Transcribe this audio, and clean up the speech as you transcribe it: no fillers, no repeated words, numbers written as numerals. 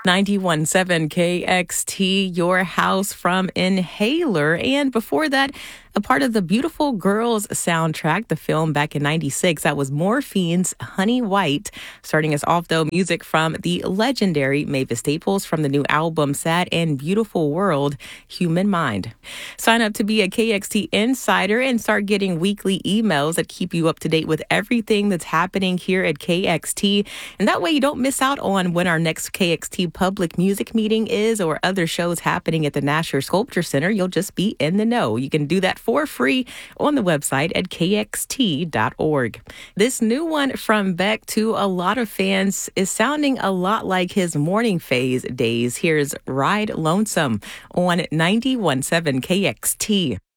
91.7 KXT, Your House from Inhaler. And before that, a part of the Beautiful Girls soundtrack, the film back in 96. That was Morphine's Honey White. Starting us off, though, music from the legendary Mavis Staples from the new album Sad and Beautiful World, Human Mind. Sign up to be a KXT Insider and start getting weekly emails that keep you up to date with everything that's happening here at KXT. And that way you don't miss out on when our next KXT public music meeting is or other shows happening at the Nasher Sculpture Center. You'll just be in the know. You can do that for free on the website at kxt.org. This new one from Beck to a lot of fans is sounding a lot like his morning phase days. Here's Ride Lonesome on 91.7 KXT.